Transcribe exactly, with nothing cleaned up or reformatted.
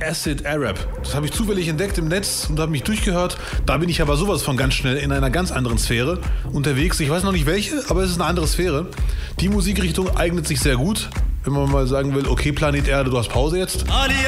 Acid Arab. Das habe ich zufällig entdeckt im Netz und habe mich durchgehört. Da bin ich aber sowas von ganz schnell in einer ganz anderen Sphäre unterwegs. Ich weiß noch nicht welche, aber es ist eine andere Sphäre. Die Musikrichtung eignet sich sehr gut, wenn man mal sagen will, okay, Planet Erde, du hast Pause jetzt.